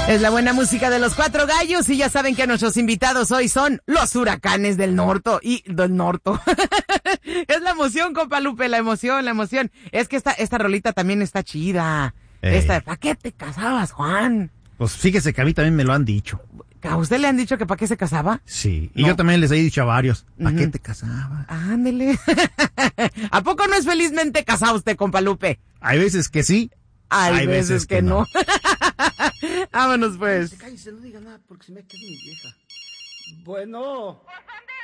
Es la buena música de los Cuatro Gallos y ya saben que nuestros invitados hoy son los Huracanes del Norte y del Norte. Es la emoción, compa Lupe, la emoción. Es que esta rolita también está chida. Esta, ¿para qué te casabas, Juan? Pues fíjese que a mí también me lo han dicho. ¿A usted le han dicho que para qué se casaba? Sí, y No. yo también les he dicho a varios, ¿para qué te casabas? Ándele. ¿A poco no es felizmente casado usted, compa Lupe? Hay veces que sí, Hay veces que no. Vámonos pues. Cállese, no diga nada porque se me queda mi vieja. Bueno.